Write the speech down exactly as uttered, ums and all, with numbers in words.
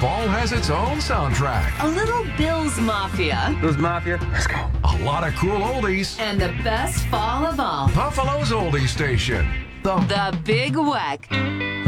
fall has its own soundtrack. A little Bill's Mafia. Bill's Mafia. Let's go. A lot of cool oldies. And the best fall of all. Buffalo's Oldie Station. The The Big Weck.